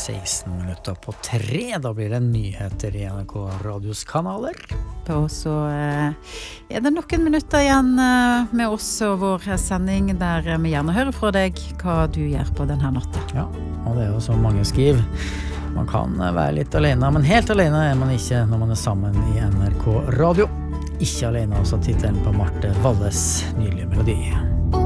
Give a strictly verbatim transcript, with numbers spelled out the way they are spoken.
seksten minutter på tre. Da blir det nyheter i N R K Radios kanaler. Og så eh, er det noen minutter igjen eh, med oss og vår sending der vi gjerne hører fra deg hva du gjør på denne natta. Ja, og det er jo så mange skriv. Man kan være litt alene, men helt alene er man ikke når man er sammen i N R K Radio. Ikke alene, altså titelen på Marte Walles nylige melodi.